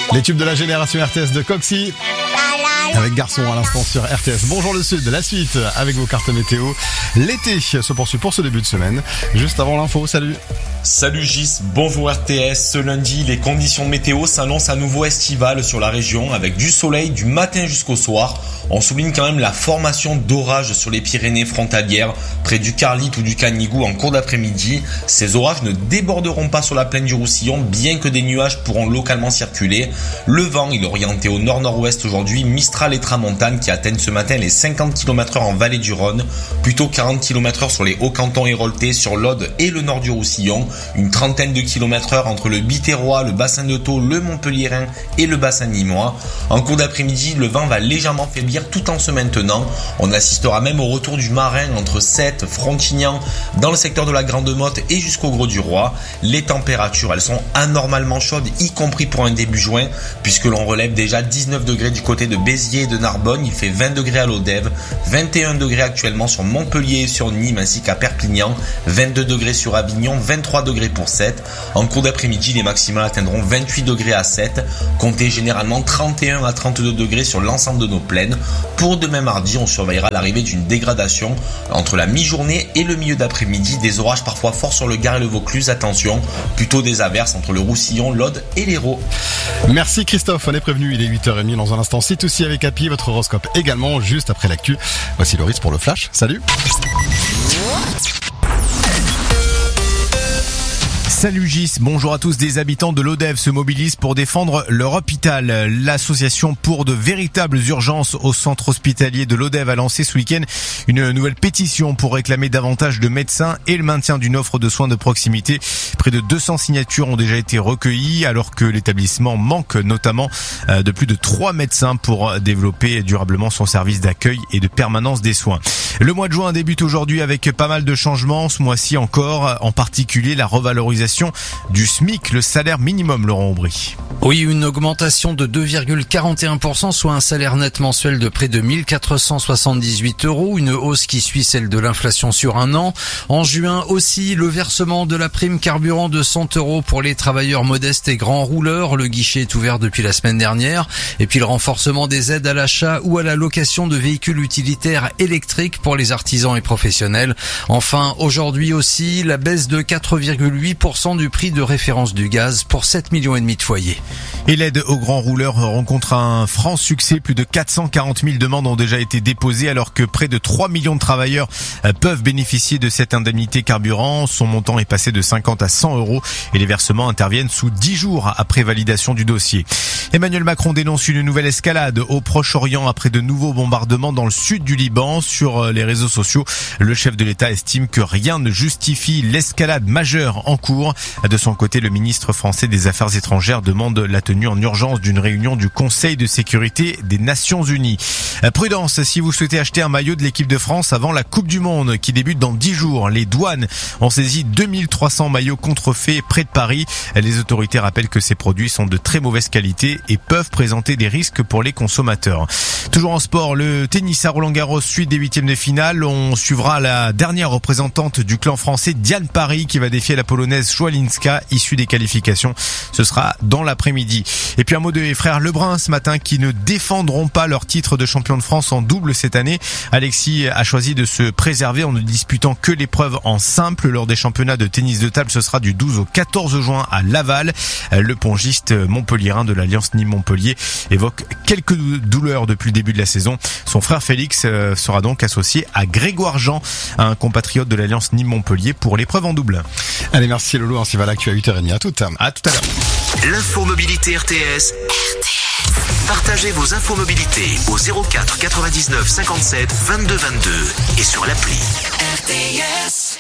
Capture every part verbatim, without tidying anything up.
Les tubes de la génération R T S de Coxy. Avec Garçon à l'instant sur R T S. Bonjour le Sud, la suite avec vos cartes météo. L'été se poursuit pour ce début de semaine. Juste avant l'info, salut. Salut Gis, bonjour R T S. Ce lundi, les conditions météo s'annoncent à nouveau estivales sur la région avec du soleil du matin jusqu'au soir. On souligne quand même la formation d'orages sur les Pyrénées frontalières, près du Carlite ou du Canigou en cours d'après-midi. Ces orages ne déborderont pas sur la plaine du Roussillon, bien que des nuages pourront localement circuler. Le vent, il est orienté au nord-nord-ouest aujourd'hui, Mistral et Tramontane qui atteignent ce matin les cinquante kilomètres heure en vallée du Rhône, plutôt quarante kilomètres heure sur les Hauts-Cantons héroltais, sur l'Aude et le nord du Roussillon, une trentaine de kilomètres heure entre le Biterrois, le bassin de Thau, le Montpelliérain et le bassin nîmois. En cours d'après-midi, le vent va légèrement faiblir tout en se maintenant. On assistera même au retour du marin entre Sète, Frontignan, dans le secteur de la Grande Motte et jusqu'au Gros du Roi. Les températures, elles sont anormalement chaudes, y compris pour un début juin, puisque l'on relève déjà dix-neuf degrés du côté de Béziers et de Narbonne. Il fait vingt degrés à Lodève, vingt et un degrés actuellement sur Montpellier et sur Nîmes ainsi qu'à Perpignan, vingt-deux degrés sur Avignon, vingt-trois degrés pour Sète. En cours d'après-midi, les maximales atteindront vingt-huit degrés à Sète. Comptez généralement trente et un à trente-deux degrés sur l'ensemble de nos plaines. Pour demain mardi, on surveillera l'arrivée d'une dégradation entre la mi-journée et le milieu d'après-midi. Des orages parfois forts sur le Gard et le Vaucluse. Attention, plutôt des averses entre le Roussillon, l'Aude et l'Hérault. Merci Christophe, on est prévenu, il est huit heures trente dans un instant. C'est aussi avec Happy, votre horoscope également, juste après l'actu. Voici Loris pour le Flash, salut. Salut Gis, bonjour à tous. Des habitants de Lodève se mobilisent pour défendre leur hôpital. L'association pour de véritables urgences au centre hospitalier de Lodève a lancé ce week-end une nouvelle pétition pour réclamer davantage de médecins et le maintien d'une offre de soins de proximité. Près de deux cents signatures ont déjà été recueillies alors que l'établissement manque notamment de plus de trois médecins pour développer durablement son service d'accueil et de permanence des soins. Le mois de juin débute aujourd'hui avec pas mal de changements. Ce mois-ci encore, en particulier la revalorisation du SMIC, le salaire minimum, Laurent Aubry. Oui, une augmentation de deux virgule quarante et un pour cent, soit un salaire net mensuel de près de mille quatre cent soixante-dix-huit euros, une hausse qui suit celle de l'inflation sur un an. En juin aussi, le versement de la prime carburant de cent euros pour les travailleurs modestes et grands rouleurs. Le guichet est ouvert depuis la semaine dernière. Et puis le renforcement des aides à l'achat ou à la location de véhicules utilitaires électriques pour les artisans et professionnels. Enfin, aujourd'hui aussi, la baisse de quatre virgule huit pour cent du prix de référence du gaz pour sept millions et demi de foyers. Et l'aide aux grands rouleurs rencontre un franc succès. Plus de quatre cent quarante mille demandes ont déjà été déposées alors que près de trois millions de travailleurs peuvent bénéficier de cette indemnité carburant. Son montant est passé de cinquante à cent euros et les versements interviennent sous dix jours après validation du dossier. Emmanuel Macron dénonce une nouvelle escalade au Proche-Orient après de nouveaux bombardements dans le sud du Liban. Sur les réseaux sociaux, le chef de l'État estime que rien ne justifie l'escalade majeure en cours. De son côté, le ministre français des Affaires étrangères demande la tenue en urgence d'une réunion du Conseil de sécurité des Nations Unies. Prudence si vous souhaitez acheter un maillot de l'équipe de France avant la Coupe du Monde qui débute dans dix jours. Les douanes ont saisi deux mille trois cents maillots contrefaits près de Paris. Les autorités rappellent que ces produits sont de très mauvaise qualité et peuvent présenter des risques pour les consommateurs. Toujours en sport, le tennis à Roland-Garros, suite des huitièmes de finale. On suivra la dernière représentante du clan français, Diane Parry, qui va défier la polonaise Swalinska, issue des qualifications. Ce sera dans l'après-midi. Et puis un mot des frères Lebrun ce matin qui ne défendront pas leur titre de champion de France en double cette année. Alexis a choisi de se préserver en ne disputant que l'épreuve en simple lors des championnats de tennis de table. Ce sera du douze au quatorze juin à Laval. Le pongiste montpelliérain de l'Alliance Nîmes-Montpellier évoque quelques douleurs depuis le début de la saison. Son frère Félix sera donc associé à Grégoire Jean, un compatriote de l'Alliance Nîmes-Montpellier pour l'épreuve en double. Allez, merci Lolo, ainsi va l'actu à huit heures trente. À tout, à tout à l'heure. L'info mobilité R T S. R T S. Partagez vos infos mobilité au zéro quatre quatre-vingt-dix-neuf cinquante-sept vingt-deux vingt-deux et sur l'appli R T S.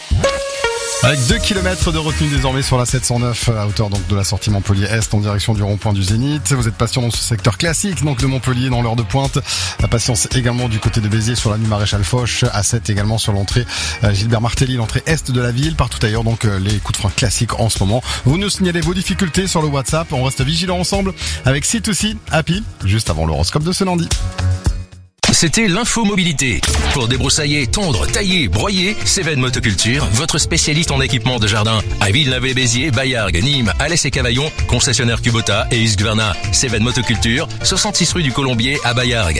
Avec deux kilomètres de retenue désormais sur la sept cent neuf à hauteur donc de la sortie Montpellier-Est en direction du rond-point du Zénith. Vous êtes patient dans ce secteur classique donc de Montpellier dans l'heure de pointe. La patience également du côté de Béziers sur l'avenue Maréchal Foch. A sept également sur l'entrée Gilbert Martelly, l'entrée est de la ville. Partout ailleurs donc les coups de frein classiques en ce moment. Vous nous signalez vos difficultés sur le WhatsApp. On reste vigilants ensemble avec C deux C Happy juste avant l'horoscope de ce lundi. C'était l'info mobilité. Pour débroussailler, tondre, tailler, broyer, Cévennes Motoculture, votre spécialiste en équipement de jardin. À Villeneuve-les-Béziers, Baillargues, Nîmes, Alès et Cavaillon, concessionnaire Kubota et Husqvarna. Cévennes Motoculture, soixante-six rue du Colombier à Baillargues.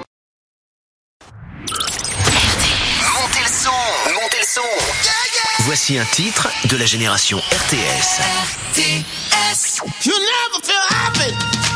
Montez le son, montez le son. Voici un titre de la génération R T S. R T S. You never feel happy.